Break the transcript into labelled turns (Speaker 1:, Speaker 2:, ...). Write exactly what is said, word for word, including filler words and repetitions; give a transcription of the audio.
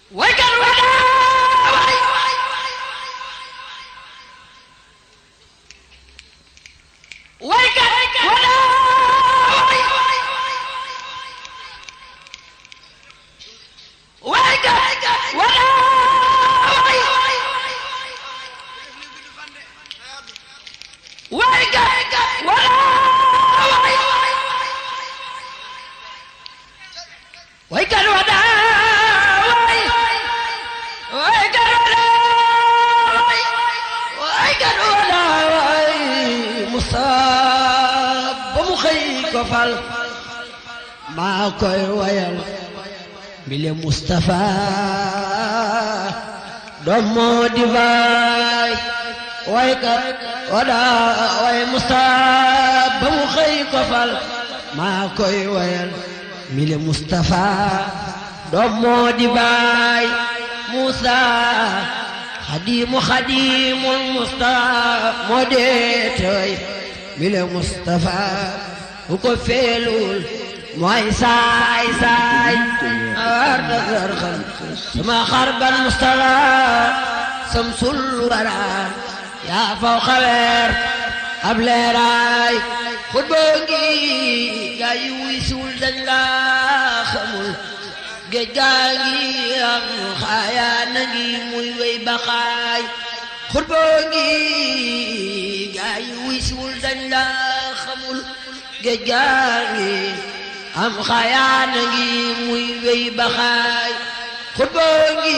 Speaker 1: waykat wada way waykat wada way waykat wada way waykat wada way waykat wada fal maa koy wayal bile Mustafa doom moo di baay waykat wada way Mustafa ba mu xëy ko fal maa koy wayal bile Mustafa doom moo di baay Musa xadimu xadimul Mustafa moo dee tey bile Mustafa bu ko feelul mooy saay saay ar dëgër xam sama xarban Mustafa samsul wara yaa faw xaweer ab leeraay xutba ngi gaa yi wuy suul dañ la xamul géej gaa ngi am xaayaana ngi muy wey baxaay xutba ngi gaa yi wuy suul dañ la xamul géej gaa ngi am xaayaana ngi muy wey baxaay xutba ngi